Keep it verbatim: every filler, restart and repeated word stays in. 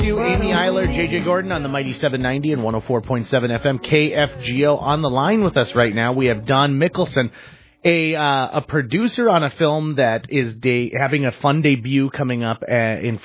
to Amy Eiler, J J Gordon on the Mighty seven ninety and one oh four point seven F M K F G O. On the line with us right now, we have Don Mickelson, a uh, a producer on a film that is de- having a fun debut coming up uh, in